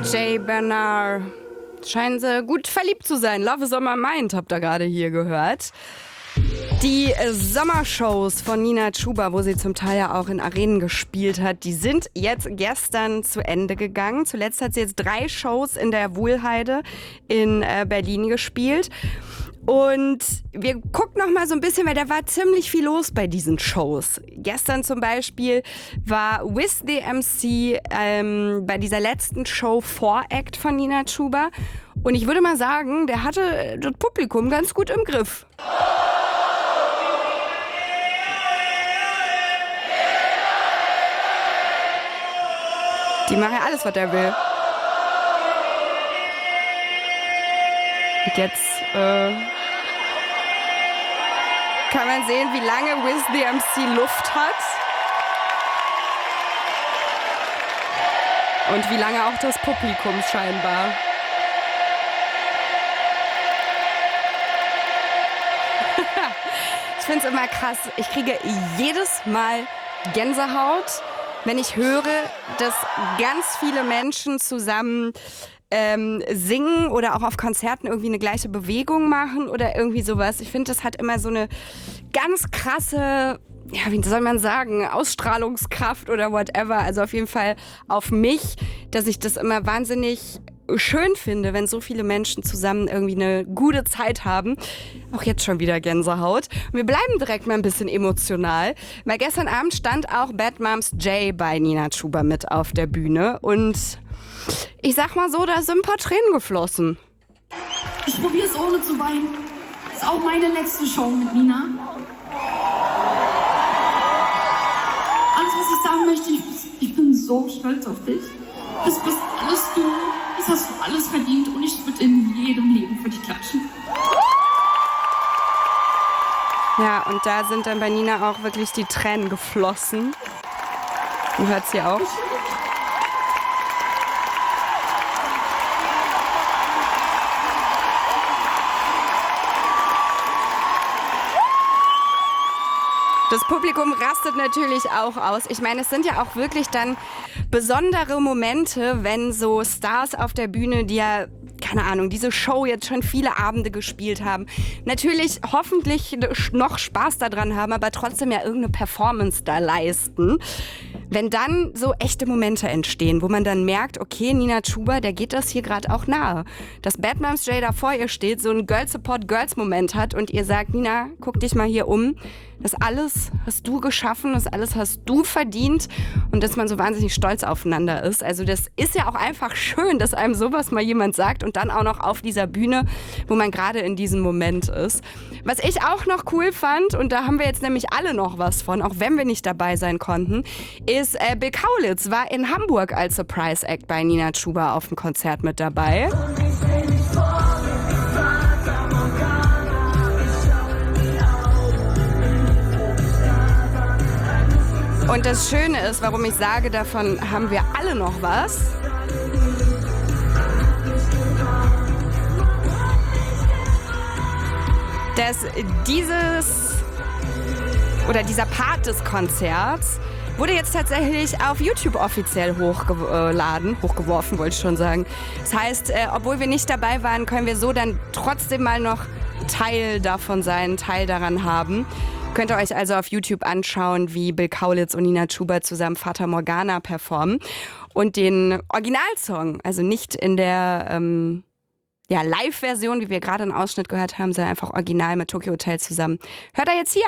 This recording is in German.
Jay Bernard. Scheinen sie gut verliebt zu sein. Love is on my mind, habt ihr gerade hier gehört. Die Sommershows von Nina Chuba, wo sie zum Teil ja auch in Arenen gespielt hat, die sind jetzt gestern zu Ende gegangen. Zuletzt hat sie jetzt 3 Shows in der Wuhlheide in Berlin gespielt. Und wir gucken noch mal so ein bisschen, weil da war ziemlich viel los bei diesen Shows. Gestern zum Beispiel war Wiz the MC bei dieser letzten Show Voract von Nina Chuba. Und ich würde mal sagen, der hatte das Publikum ganz gut im Griff. Die machen ja alles, was er will. Und jetzt kann man sehen, wie lange Wiz the MC Luft hat. Und wie lange auch das Publikum scheinbar. Ich finde es immer krass. Ich kriege jedes Mal Gänsehaut, wenn ich höre, dass ganz viele Menschen zusammen singen oder auch auf Konzerten irgendwie eine gleiche Bewegung machen oder irgendwie sowas. Ich finde, das hat immer so eine ganz krasse, ja, wie soll man sagen, Ausstrahlungskraft oder whatever. Also auf jeden Fall auf mich, dass ich das immer wahnsinnig schön finde, wenn so viele Menschen zusammen irgendwie eine gute Zeit haben. Auch jetzt schon wieder Gänsehaut. Und wir bleiben direkt mal ein bisschen emotional, weil gestern Abend stand auch Bad Moms J bei Nina Chuba mit auf der Bühne und ich sag mal so, da sind ein paar Tränen geflossen. Ich probiere es ohne zu weinen. Das ist auch meine letzte Show mit Nina. Alles, was ich sagen möchte, ich bin so stolz auf dich. Das bist alles du. Das hast du alles verdient und ich würde in jedem Leben für dich klatschen. Ja, und da sind dann bei Nina auch wirklich die Tränen geflossen. Du hörst sie auch. Das Publikum rastet natürlich auch aus. Ich meine, es sind ja auch wirklich dann besondere Momente, wenn so Stars auf der Bühne, die ja, keine Ahnung, diese Show jetzt schon viele Abende gespielt haben, natürlich hoffentlich noch Spaß daran haben, aber trotzdem ja irgendeine Performance da leisten. Wenn dann so echte Momente entstehen, wo man dann merkt, okay, Nina Chuba, der geht das hier gerade auch nahe. Dass Bad Moms J da vor ihr steht, so einen Girl-Support-Girls-Moment hat und ihr sagt, Nina, guck dich mal hier um. Das alles hast du geschaffen, das alles hast du verdient und dass man so wahnsinnig stolz aufeinander ist. Also das ist ja auch einfach schön, dass einem sowas mal jemand sagt und dann auch noch auf dieser Bühne, wo man gerade in diesem Moment ist. Was ich auch noch cool fand, und da haben wir jetzt nämlich alle noch was von, auch wenn wir nicht dabei sein konnten, ist Bill Kaulitz war in Hamburg als Surprise Act bei Nina Chuba auf dem Konzert mit dabei. Und das Schöne ist, warum ich sage, davon haben wir alle noch was. Dass dieser Part des Konzerts wurde jetzt tatsächlich auf YouTube offiziell hochgeworfen, wollte ich schon sagen. Das heißt, obwohl wir nicht dabei waren, können wir so dann trotzdem mal noch Teil davon sein, Teil daran haben. Könnt ihr euch also auf YouTube anschauen, wie Bill Kaulitz und Nina Chuba zusammen Fata Morgana performen. Und den Originalsong, also nicht in der Live-Version, wie wir gerade einen Ausschnitt gehört haben, sondern einfach original mit Tokyo Hotel zusammen. Hört ihr jetzt hier.